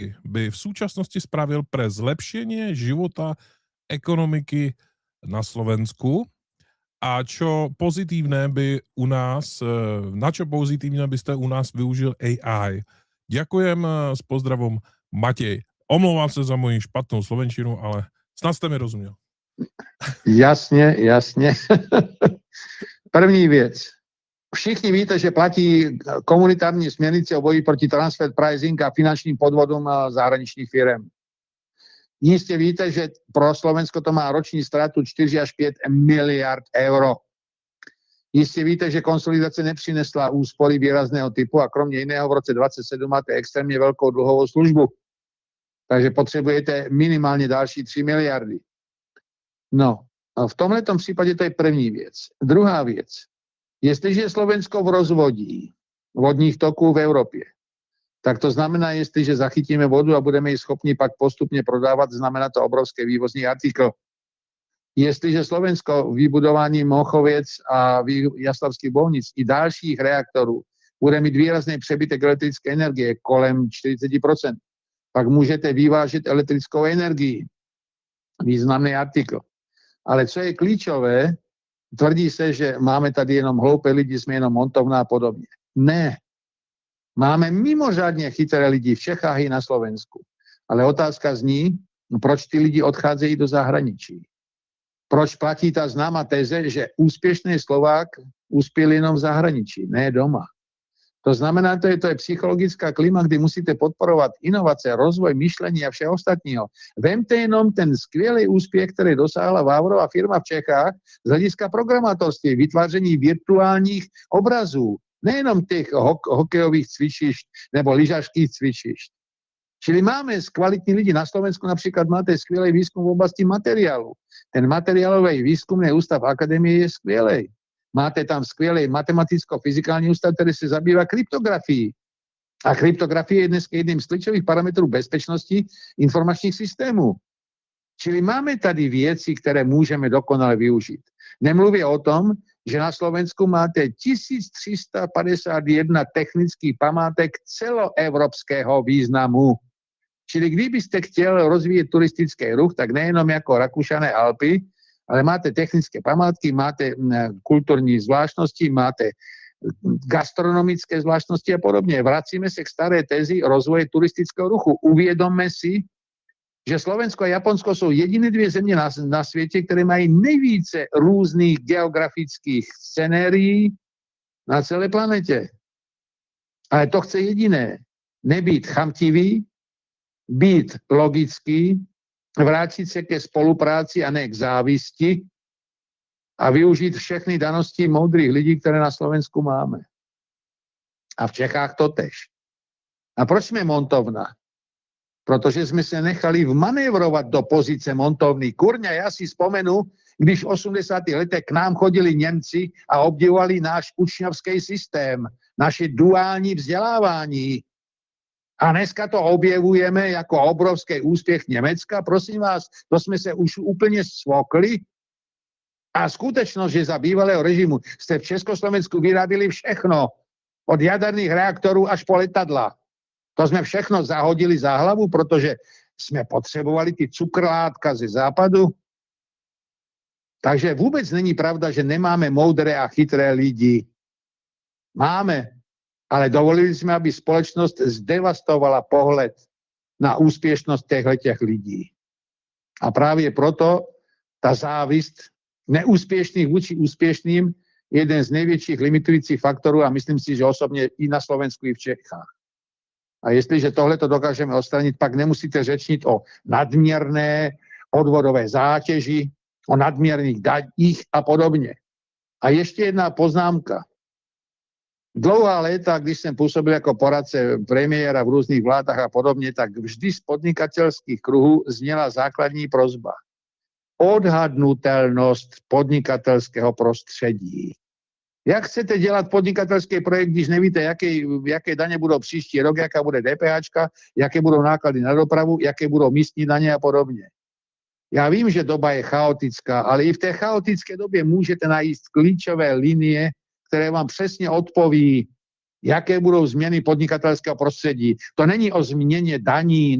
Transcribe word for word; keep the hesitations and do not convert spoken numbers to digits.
by v súčasnosti spravil pre zlepšenie života ekonomiky na Slovensku a čo pozitívne by u nás, na čo pozitívne by ste u nás využil á í? Ďakujem, s pozdravom, Matej. Omlouvám sa za moju špatnou slovenčinu, ale snad ste mi rozumiel. Jasne, jasne. První věc. Všichni víte, že platí komunitární směrnice o boji proti transfer pricing a finančním podvodům zahraničních firm. Jistě víte, že pro Slovensko to má roční ztrátu čtyři až pět miliard euro. Jistě víte, že konsolidace nepřinesla úspory výrazného typu a kromě jiného v roce dvacet sedm máte extrémně velkou dluhovou službu. Takže potřebujete minimálně další tři miliardy. No, a v tomhletom případě to je první věc. Druhá věc. Jestliže je Slovensko v rozvodí vodních toků v Evropě, tak to znamená, jestliže zachytíme vodu a budeme ji schopni pak postupně prodávat, znamená to obrovské vývozní artikl. Jestliže Slovensko vybudování Mochoviec a Jaslovských Bohnic i dalších reaktorů bude mít výrazný přebytek elektrické energie kolem čtyřicet procent, pak můžete vyvážet elektrickou energii. Významný artikl. Ale co je klíčové, tvrdí se, že máme tady jenom hloupé lidi, jsme jenom montovná a podobně. Ne. Máme mimořádně chytré lidi v Čechách i na Slovensku. Ale otázka zní, proč ty lidi odcházejí do zahraničí. Proč platí ta známá teze, že úspěšný Slovák uspěl jenom v zahraničí, ne doma. To znamená, to je, to je psychologická klima, kdy musíte podporovat inovace, rozvoj, myšlení a všeho ostatního. Vemte jenom ten skvělý úspěch, který dosáhla Vávrová firma v Čechách z hlediska programátorství, vytváření virtuálních obrazů, nejenom těch ho- hokejových cvičišť nebo lyžařských cvičišť. Čili máme kvalitní lidi. Na Slovensku například máte skvělý výzkum v oblasti materiálu. Ten materiálový výzkumný ústav akademie je skvělý. Máte tam skvělý matematicko-fyzikální ústav, který se zabývá kryptografií. A kryptografie je dnes jedním z klíčových parametrů bezpečnosti informačních systémů. Čili máme tady věci, které můžeme dokonale využít. Nemluvě o tom, že na Slovensku máte tisíc tři sta padesát jedna technických památek celoevropského významu. Čili kdybyste chtěl rozvíjet turistický ruch, tak nejenom jako Rakušané Alpy, ale máte technické památky, máte kulturní zvláštnosti, máte gastronomické zvláštnosti a podobně. Vracíme se k staré tezi rozvoje turistického ruchu. Uvědomme si, že Slovensko a Japonsko jsou jediné dvě země na, na světě, které mají nejvíce různých geografických scenérií na celé planetě. Ale to chce jediné. Nebýt chamtivý, být logický, vrátit se ke spolupráci a ne k závisti a využít všechny danosti moudrých lidí, které na Slovensku máme. A v Čechách to tež. A proč jsme montovna? Protože jsme se nechali vmanévrovat do pozice montovny. Kurňa, já si vzpomenu, když v osmdesátých letech k nám chodili Němci a obdivovali náš učňovský systém, naše duální vzdělávání. A dneska to objevujeme jako obrovský úspěch Německa. Prosím vás, to jsme se už úplně svokli. A skutečnost, že za bývalého režimu jste v Československu vyrábili všechno, od jaderných reaktorů až po letadla. To jsme všechno zahodili za hlavu, protože jsme potřebovali ty cukrlátka ze západu. Takže vůbec není pravda, že nemáme moudré a chytré lidi. Máme. Ale dovolili jsme, aby společnost zdevastovala pohled na úspěšnost těchto lidí. A právě proto ta závist neúspěšných vůči úspěšným je jeden z největších limitujících faktorů a myslím si, že osobně i na Slovensku, i v Čechách. A jestliže tohle to dokážeme odstranit, pak nemusíte řečnit o nadměrné odvodové zátěži, o nadměrných daních a podobně. A ještě jedna poznámka. Dlouhá léta, když jsem působil jako poradce premiéra v různých vládách a podobně, tak vždy z podnikatelských kruhů zněla základní prosba. Odhadnutelnost podnikatelského prostředí. Jak chcete dělat podnikatelský projekt, když nevíte, jaké, jaké daně budou příští rok, jaká bude DPHčka, jaké budou náklady na dopravu, jaké budou místní daně a podobně. Já vím, že doba je chaotická, ale i v té chaotické době můžete najít klíčové linie, které vám přesně odpoví, jaké budou změny podnikatelského prostředí. To není o změně daní